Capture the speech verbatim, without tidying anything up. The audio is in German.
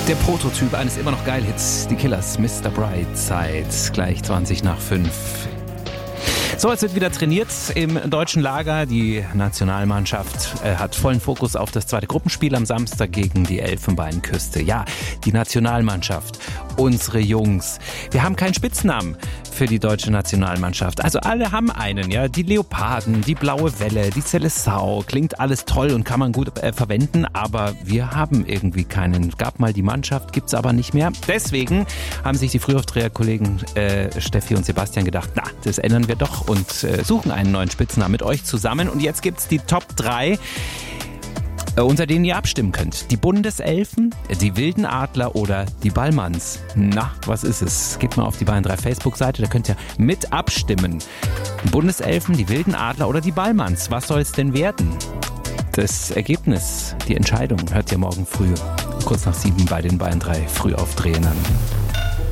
Der Prototyp eines immer noch geil Hits, die Killers, Mister Brightside, gleich zwanzig nach fünf. So, es wird wieder trainiert im deutschen Lager. Die Nationalmannschaft äh, hat vollen Fokus auf das zweite Gruppenspiel am Samstag gegen die Elfenbeinküste. Ja, die Nationalmannschaft, unsere Jungs. Wir haben keinen Spitznamen für die deutsche Nationalmannschaft. Also alle haben einen, ja. Die Leoparden, die Blaue Welle, die Seleção. Klingt alles toll und kann man gut äh, verwenden, aber wir haben irgendwie keinen. Gab mal die Mannschaft, gibt's aber nicht mehr. Deswegen haben sich die Frühaufdreher-Kollegen äh, Steffi und Sebastian gedacht, na, das ändern wir doch und äh, suchen einen neuen Spitznamen mit euch zusammen. Und jetzt gibt's die Top drei, äh, unter denen ihr abstimmen könnt. Die Bundeselfen, die Wilden Adler oder die Ballmanns. Na, was ist es? Geht mal auf die Bayern drei Facebook-Seite, da könnt ihr mit abstimmen. Die Bundeselfen, die Wilden Adler oder die Ballmanns. Was soll es denn werden? Das Ergebnis, die Entscheidung hört ihr morgen früh, kurz nach sieben bei den Bayern drei Frühaufdrehern.